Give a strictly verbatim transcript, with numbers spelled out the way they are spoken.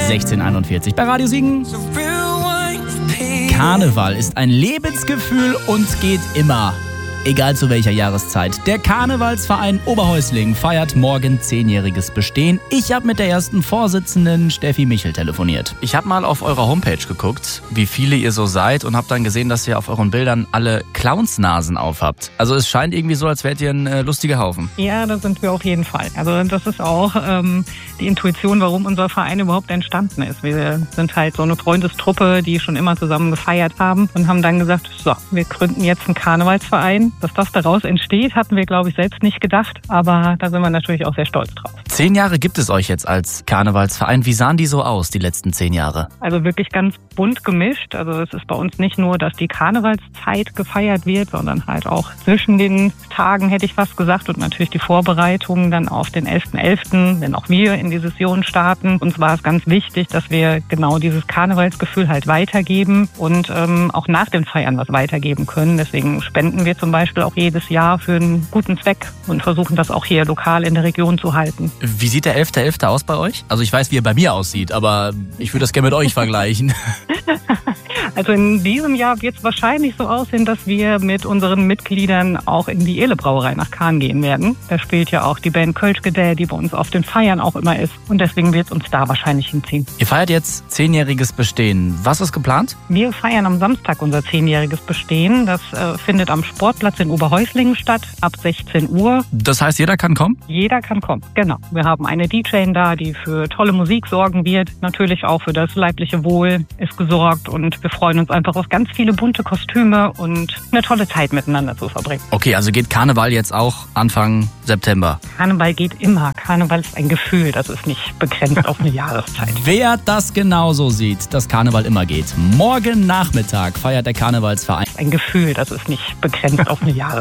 sechzehn Uhr einundvierzig bei Radio Siegen. Karneval ist ein Lebensgefühl und geht immer. Egal zu welcher Jahreszeit. Der Karnevalsverein Oberhäusling feiert morgen zehnjähriges Bestehen. Ich habe mit der ersten Vorsitzenden Steffi Michel telefoniert. Ich habe mal auf eurer Homepage geguckt, wie viele ihr so seid und habe dann gesehen, dass ihr auf euren Bildern alle Clownsnasen aufhabt. Also es scheint irgendwie so, als wärt ihr ein äh, lustiger Haufen. Ja, das sind wir auf jeden Fall. Also das ist auch ähm, die Intuition, warum unser Verein überhaupt entstanden ist. Wir sind halt so eine Freundestruppe, die schon immer zusammen gefeiert haben und haben dann gesagt, so, wir gründen jetzt einen Karnevalsverein. Dass das daraus entsteht, hatten wir, glaube ich, selbst nicht gedacht. Aber da sind wir natürlich auch sehr stolz drauf. Zehn Jahre gibt es euch jetzt als Karnevalsverein. Wie sahen die so aus, die letzten zehn Jahre? Also wirklich ganz bunt gemischt. Also es ist bei uns nicht nur, dass die Karnevalszeit gefeiert wird, sondern halt auch zwischen den Tagen, hätte ich fast gesagt. Und natürlich die Vorbereitungen dann auf den elften elften, wenn auch wir in die Session starten. Uns war es ganz wichtig, dass wir genau dieses Karnevalsgefühl halt weitergeben und ähm, auch nach den Feiern was weitergeben können. Deswegen spenden wir zum Beispiel auch jedes Jahr für einen guten Zweck und versuchen das auch hier lokal in der Region zu halten. Wie sieht der elfte elfte aus bei euch? Also ich weiß, wie er bei mir aussieht, aber ich würde das gerne mit euch vergleichen. Also in diesem Jahr wird es wahrscheinlich so aussehen, dass wir mit unseren Mitgliedern auch in die Ehlebrauerei nach Kahn gehen werden. Da spielt ja auch die Band Kölschgedä, die bei uns auf den Feiern auch immer ist. Und deswegen wird es uns da wahrscheinlich hinziehen. Ihr feiert jetzt zehnjähriges Bestehen. Was ist geplant? Wir feiern am Samstag unser zehnjähriges Bestehen. Das äh, findet am Sportplatz in Oberhäuslingen statt, ab sechzehn Uhr. Das heißt, jeder kann kommen? Jeder kann kommen, genau. Wir haben eine D J da, die für tolle Musik sorgen wird. Natürlich auch für das leibliche Wohl ist gesorgt. Und wir freuen uns einfach auf ganz viele bunte Kostüme und eine tolle Zeit miteinander zu verbringen. Okay, also geht Karneval jetzt auch Anfang September? Karneval geht immer. Karneval ist ein Gefühl, das ist nicht begrenzt auf eine Jahreszeit. Wer das genauso sieht, dass Karneval immer geht. Morgen Nachmittag feiert der Karnevalsverein. Ein Gefühl, das ist nicht begrenzt auf eine Jahreszeit.